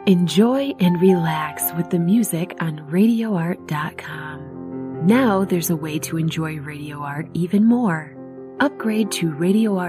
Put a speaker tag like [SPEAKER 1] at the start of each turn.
[SPEAKER 1] Enjoy and relax with the music on RadioArt.com. Now there's a way to enjoy Radio Art even more. Upgrade to Radio Art